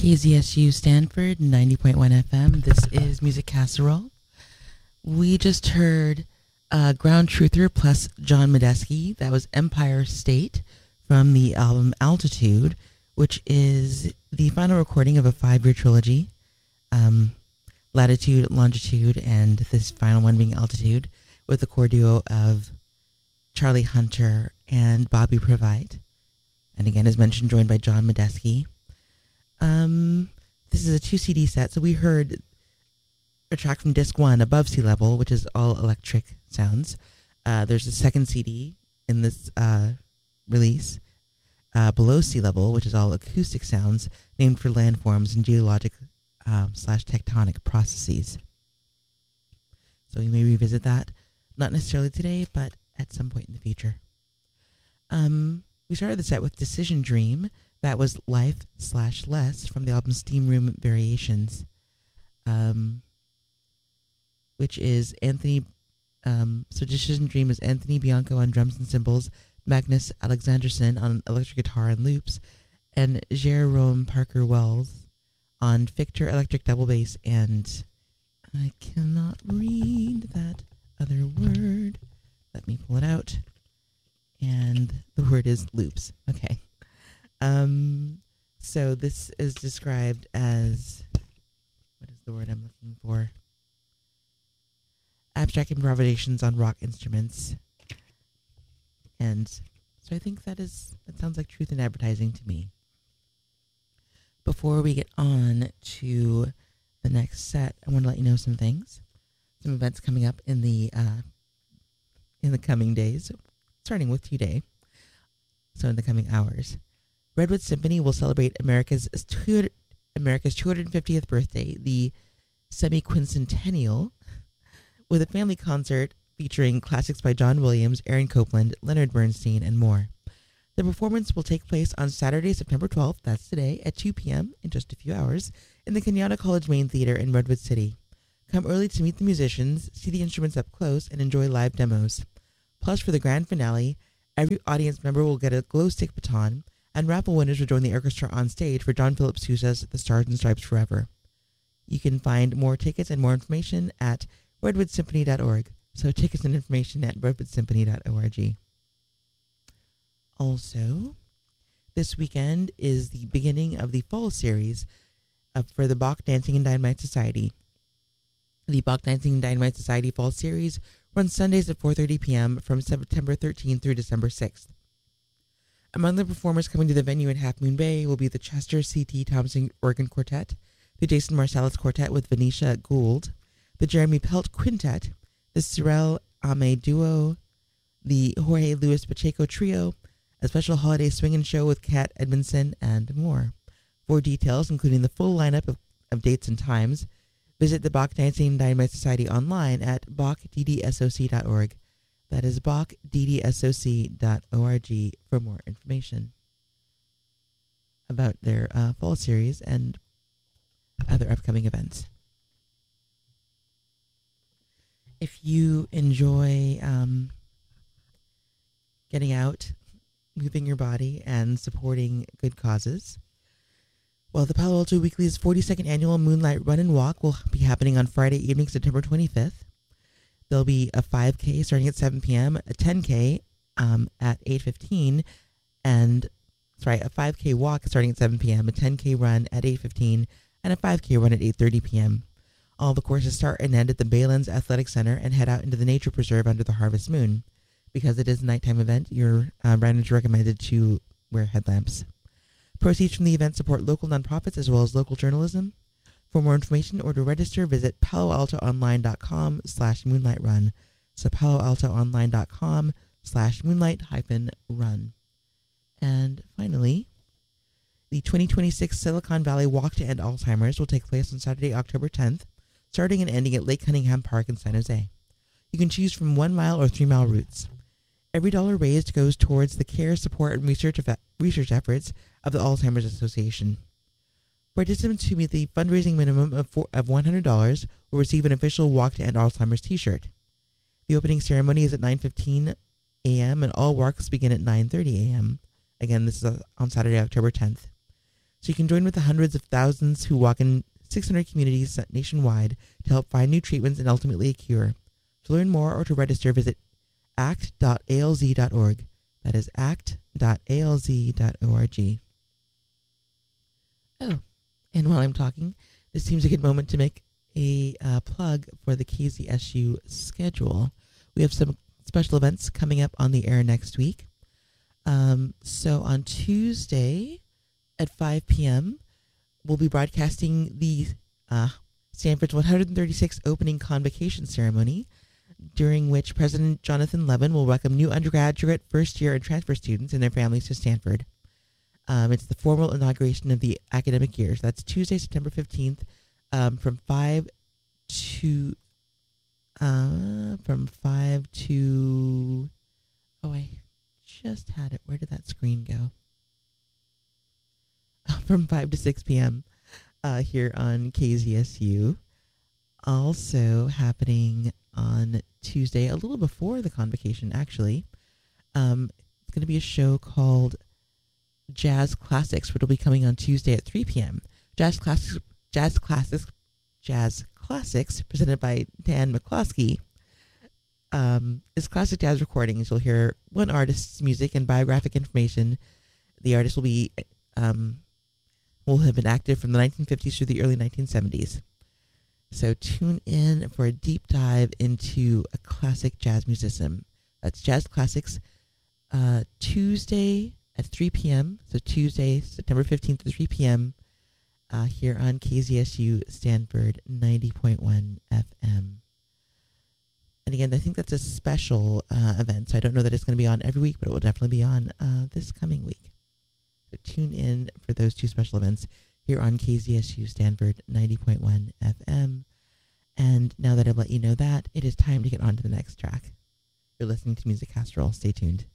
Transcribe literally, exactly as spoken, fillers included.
K Z S U Stanford, ninety point one F M. This is Music Casserole. We just heard uh, Ground Truther plus John Medeski. That was Empire State from the album Altitude, which is the final recording of a five-year trilogy. Um, Latitude, Longitude, and this final one being Altitude, with the core duo of Charlie Hunter and Bobby Provide. And again, as mentioned, joined by John Medeski. Um, this is a two C D set, so we heard a track from disc one, Above Sea Level, which is all electric sounds. Uh, there's a second C D in this uh, release, uh, Below Sea Level, which is all acoustic sounds, named for landforms and geologic um, slash tectonic processes. So we may revisit that, not necessarily today, but at some point in the future. Um, we started the set with Decision Dream. That was Life slash Less from the album Steam Room Variations, um, which is Anthony, um, so Decision Dream is Anthony Bianco on drums and cymbals, Magnus Alexanderson on electric guitar and loops, and Jerome Parker Wells on Victor electric double bass, and I cannot read that other word. Let me pull it out. And the word is loops. Okay. Um, so this is described as, what is the word I'm looking for? Abstract improvisations on rock instruments. And so I think that is, that sounds like truth in advertising to me. Before we get on to the next set, I want to let you know some things. Some events coming up in the, uh, in the coming days, starting with today. So in the coming hours. Redwood Symphony will celebrate America's two, America's two hundred fiftieth birthday, the semi-quincentennial, with a family concert featuring classics by John Williams, Aaron Copland, Leonard Bernstein, and more. The performance will take place on Saturday, September twelfth, that's today, at two p.m. in just a few hours, in the Kenyatta College Main Theater in Redwood City. Come early to meet the musicians, see the instruments up close, and enjoy live demos. Plus, for the grand finale, every audience member will get a glow stick baton, and raffle winners will join the orchestra on stage for John Philip Sousa's The Stars and Stripes Forever. You can find more tickets and more information at redwood symphony dot org. So tickets and information at redwood symphony dot org. Also, this weekend is the beginning of the fall series of, for the Bach Dancing and Dynamite Society. The Bach Dancing and Dynamite Society fall series runs Sundays at four thirty p.m. from September thirteenth through December sixth. Among the performers coming to the venue in Half Moon Bay will be the Chester C T. Thompson Organ Quartet, the Jason Marsalis Quartet with Venetia Gould, the Jeremy Pelt Quintet, the Cyril Ame Duo, the Jorge Luis Pacheco Trio, a special holiday swinging show with Kat Edmondson, and more. For details, including the full lineup of, of dates and times, visit the Bach Dancing and Dynamite Society online at bach d d s o c dot org. That is bach d d s o c dot org for more information about their uh, fall series and other upcoming events. If you enjoy um, getting out, moving your body, and supporting good causes, well, the Palo Alto Weekly's forty-second annual Moonlight Run and Walk will be happening on Friday evening, September twenty-fifth. There'll be a five K starting at seven p.m., a ten K um, at eight fifteen, and, sorry, a five K walk starting at seven p.m., a ten K run at eight fifteen, and a five K run at eight thirty p.m. All the courses start and end at the Baylands Athletic Center and head out into the nature preserve under the harvest moon. Because it is a nighttime event, your uh, runners recommended to wear headlamps. Proceeds from the event support local nonprofits as well as local journalism. For more information or to register, visit paloaltoonline.com slash moonlight run. So paloaltoonline.com slash moonlight hyphen run. And finally, the twenty twenty-six Silicon Valley Walk to End Alzheimer's will take place on Saturday, October tenth, starting and ending at Lake Cunningham Park in San Jose. You can choose from one mile or three mile routes. Every dollar raised goes towards the care, support, and research, of, research efforts of the Alzheimer's Association. Participants who meet the fundraising minimum of, four, of one hundred dollars will receive an official Walk to End Alzheimer's t-shirt. The opening ceremony is at nine fifteen a.m. and all walks begin at nine thirty a.m. Again, this is on Saturday, October tenth. So you can join with the hundreds of thousands who walk in six hundred communities nationwide to help find new treatments and ultimately a cure. To learn more or to register, visit act dot a l z dot org. That is act dot a l z dot org. Oh, and while I'm talking, this seems a good moment to make a uh, plug for the K Z S U schedule. We have some special events coming up on the air next week. Um, so on Tuesday at five p.m., we'll be broadcasting the uh, Stanford's one hundred thirty-sixth opening convocation ceremony, during which President Jonathan Levin will welcome new undergraduate, first-year, and transfer students and their families to Stanford. Um, it's the formal inauguration of the academic year. So that's Tuesday, September fifteenth, um, from five to uh, from five to. Oh, I just had it. Where did that screen go? From five to six p.m. Uh, here on K Z S U. Also happening on Tuesday, a little before the convocation, actually. Um, it's going to be a show called Jazz Classics, which will be coming on Tuesday at three p.m. Jazz Classics, Jazz Classics, Jazz Classics, presented by Dan McCloskey, um, is classic jazz recordings. You'll hear one artist's music and biographic information. The artist will be um, will have been active from the nineteen fifties through the early nineteen seventies. So tune in for a deep dive into a classic jazz musician. That's Jazz Classics, uh, Tuesday at three p.m. So Tuesday, September fifteenth at three p.m. Uh, here on K Z S U Stanford ninety point one F M. And again, I think that's a special uh, event, so I don't know that it's going to be on every week, but it will definitely be on uh, this coming week. So tune in for those two special events here on K Z S U Stanford ninety point one F M. And now that I've let you know that, it is time to get on to the next track. You're listening to Music Casserole. Stay tuned.